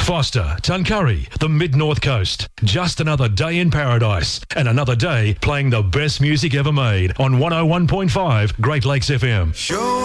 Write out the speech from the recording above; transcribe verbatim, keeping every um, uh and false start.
Foster, Tuncurry, the Mid-North Coast. Just another day in paradise and another day playing the best music ever made on one oh one point five Great Lakes F M. Show